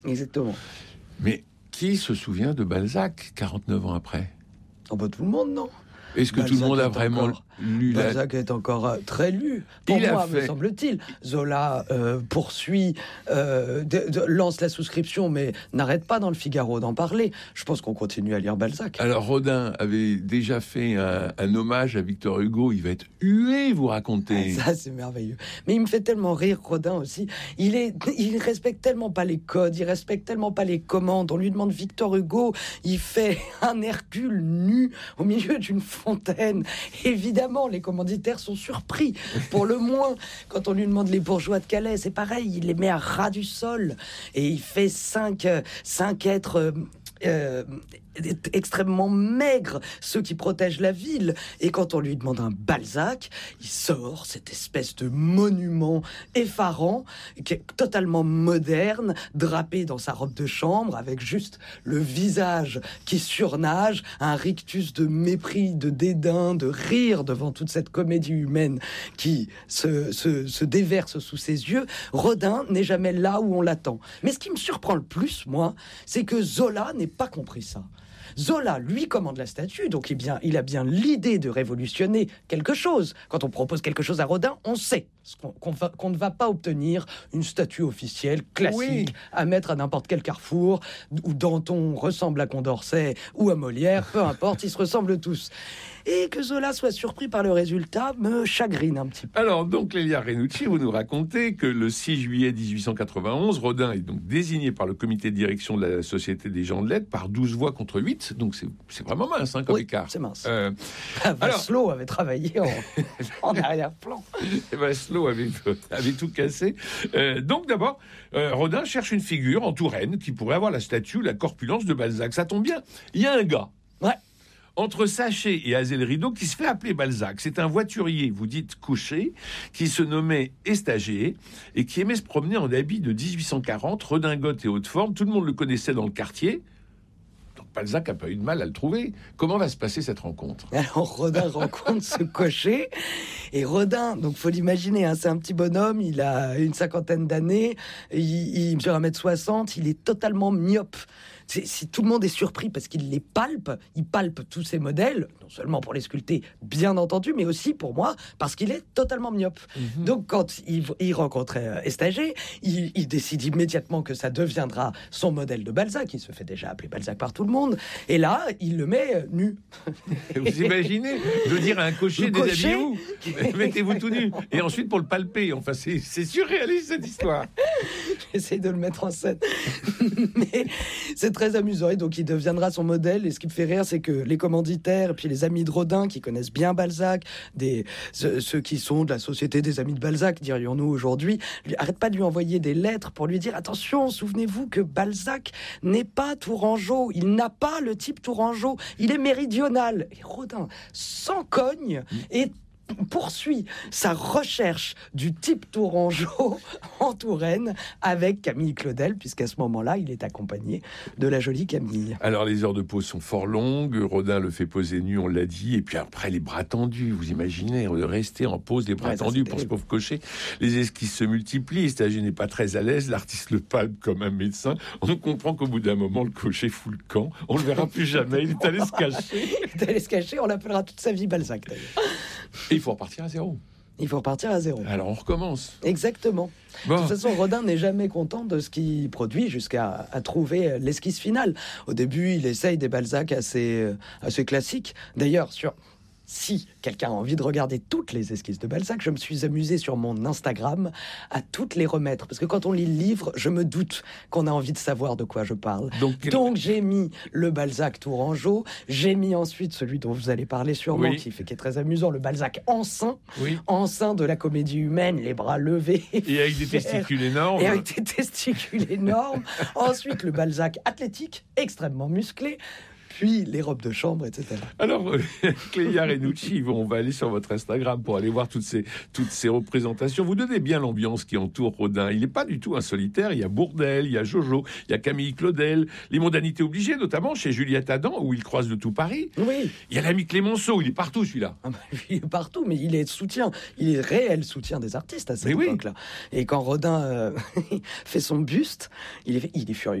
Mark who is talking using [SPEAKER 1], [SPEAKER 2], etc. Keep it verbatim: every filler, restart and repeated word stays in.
[SPEAKER 1] Exactement.
[SPEAKER 2] Mais qui se souvient de Balzac quarante-neuf ans après ?
[SPEAKER 1] Oh bah, tout le monde, non ?
[SPEAKER 2] Est-ce que
[SPEAKER 1] Balzac
[SPEAKER 2] tout le monde a
[SPEAKER 1] est
[SPEAKER 2] vraiment
[SPEAKER 1] encore,
[SPEAKER 2] lu la...
[SPEAKER 1] Balzac est encore euh, très lu, pour
[SPEAKER 2] Il a
[SPEAKER 1] moi,
[SPEAKER 2] fait-
[SPEAKER 1] me semble-t-il. Zola euh, poursuit, euh, de, de, lance la souscription, mais n'arrête pas dans le Figaro d'en parler. Je pense qu'on continue à lire Balzac.
[SPEAKER 2] Alors, Rodin avait déjà fait un, un hommage à Victor Hugo. Il va être hué, vous racontez.
[SPEAKER 1] Ça, c'est merveilleux. Mais il me fait tellement rire, Rodin aussi. Il est, il respecte tellement pas les codes, il respecte tellement pas les commandes. On lui demande Victor Hugo, il fait un Hercule nu au milieu d'une fontaine. Évidemment, les commanditaires sont surpris, pour le moins. Quand on lui demande les bourgeois de Calais, c'est pareil, il les met à ras du sol. Et il fait cinq, euh, cinq êtres... Euh, euh, extrêmement maigres, ceux qui protègent la ville. Et quand on lui demande un Balzac, il sort cette espèce de monument effarant, qui est totalement moderne, drapé dans sa robe de chambre, avec juste le visage qui surnage, un rictus de mépris, de dédain, de rire devant toute cette comédie humaine qui se, se, se déverse sous ses yeux. Rodin n'est jamais là où on l'attend. Mais ce qui me surprend le plus, moi, c'est que Zola n'ait pas compris ça. Zola, lui, commande la statue, donc il, bien, il a bien l'idée de révolutionner quelque chose. Quand on propose quelque chose à Rodin, on sait qu'on, qu'on, va, qu'on ne va pas obtenir une statue officielle classique oui. à mettre à n'importe quel carrefour, où Danton ressemble à Condorcet ou à Molière, peu importe, ils se ressemblent tous. Et que Zola soit surpris par le résultat me chagrine un petit peu.
[SPEAKER 2] Alors, donc, Lélia Renucci, vous nous racontez que le six juillet dix-huit cent quatre-vingt-onze, Rodin est donc désigné par le comité de direction de la Société des gens de lettres par douze voix contre huit. Donc, c'est, c'est vraiment mince hein, comme
[SPEAKER 1] oui,
[SPEAKER 2] écart.
[SPEAKER 1] c'est mince.
[SPEAKER 2] Euh,
[SPEAKER 1] Vasselot alors... avait travaillé en, en arrière-plan.
[SPEAKER 2] Vasselot avait, avait tout cassé. Euh, donc, d'abord, euh, Rodin cherche une figure en Touraine qui pourrait avoir la statue, la corpulence de Balzac. Ça tombe bien. Il y a un gars.
[SPEAKER 1] Ouais.
[SPEAKER 2] Entre Saché et Azel-Rideau, qui se fait appeler Balzac. C'est un voiturier, vous dites couché, qui se nommait Estagé et qui aimait se promener en habit de dix-huit cent quarante, redingote et haute forme. Tout le monde le connaissait dans le quartier. Donc Balzac n'a pas eu de mal à le trouver. Comment va se passer cette rencontre ?
[SPEAKER 1] Alors Rodin rencontre ce cocher. Et Rodin, donc faut l'imaginer, hein, c'est un petit bonhomme, il a une cinquantaine d'années, il, il mesure un mètre soixante, il est totalement myope. C'est, c'est, tout le monde est surpris parce qu'il les palpe, il palpe tous ces modèles, non seulement pour les sculpter, bien entendu, mais aussi pour moi, parce qu'il est totalement myope. Mm-hmm. Donc quand il, il rencontrait euh, Estagé, il, il décide immédiatement que ça deviendra son modèle de Balzac, il se fait déjà appeler Balzac par tout le monde, et là, il le met euh, nu.
[SPEAKER 2] Vous imaginez de dire à un cocher, déshabillez-vous, mettez-vous tout nu, et ensuite pour le palper, enfin c'est, c'est surréaliste cette histoire.
[SPEAKER 1] J'essaie de le mettre en scène, mais c'est très amusant, et donc il deviendra son modèle. Et ce qui me fait rire, c'est que les commanditaires et puis les amis de Rodin qui connaissent bien Balzac, des, ceux, ceux qui sont de la Société des Amis de Balzac, dirions-nous aujourd'hui, lui, arrêtent pas de lui envoyer des lettres pour lui dire attention, souvenez-vous que Balzac n'est pas tourangeau, il n'a pas le type tourangeau, il est méridional. Et Rodin s'en cogne et poursuit sa recherche du type tourangeau en Touraine avec Camille Claudel, puisqu'à ce moment-là, il est accompagné de la jolie Camille.
[SPEAKER 2] Alors, les heures de pause sont fort longues. Rodin le fait poser nu, on l'a dit. Et puis après, les bras tendus. Vous imaginez, de rester en pause, les bras ouais, tendus pour ce pauvre cocher. Les esquisses se multiplient. Estagé n'est pas très à l'aise. L'artiste le palpe comme un médecin. On comprend qu'au bout d'un moment, le cocher fout le camp. On le verra plus jamais. Il est allé se cacher.
[SPEAKER 1] Il est allé se cacher. On l'appellera toute sa vie Balzac, d'ailleurs.
[SPEAKER 2] Et il faut repartir à zéro.
[SPEAKER 1] Il faut repartir à zéro.
[SPEAKER 2] Alors on recommence.
[SPEAKER 1] Exactement. Bon. De toute façon, Rodin n'est jamais content de ce qu'il produit jusqu'à à trouver l'esquisse finale. Au début, il essaye des Balzac assez, assez classiques. D'ailleurs, sur... si quelqu'un a envie de regarder toutes les esquisses de Balzac, je me suis amusé sur mon Instagram à toutes les remettre. Parce que quand on lit le livre, je me doute qu'on a envie de savoir de quoi je parle. Donc, Donc j'ai mis le Balzac tourangeau, j'ai mis ensuite celui dont vous allez parler sûrement, oui. qui, fait, qui est très amusant, le Balzac enceint, oui. enceint de la comédie humaine, les bras levés.
[SPEAKER 2] Et avec des testicules énormes.
[SPEAKER 1] Et avec des testicules énormes. Ensuite, le Balzac athlétique, extrêmement musclé. puis les robes de chambre, et cetera.
[SPEAKER 2] Alors, euh, Clélia Renucci, on va aller sur votre Instagram pour aller voir toutes ces, toutes ces représentations. Vous donnez bien l'ambiance qui entoure Rodin. Il n'est pas du tout un solitaire. Il y a Bourdelle, il y a Jojo, il y a Camille Claudel, les mondanités obligées, notamment chez Juliette Adam, où il croise de tout Paris.
[SPEAKER 1] Oui.
[SPEAKER 2] Il y a l'ami Clémenceau, il est partout celui-là.
[SPEAKER 1] Ah bah, il est partout, mais il est soutien, il est réel soutien des artistes à cette
[SPEAKER 2] mais
[SPEAKER 1] époque-là. Oui. Et quand Rodin euh, fait son buste, il est, il est furieux.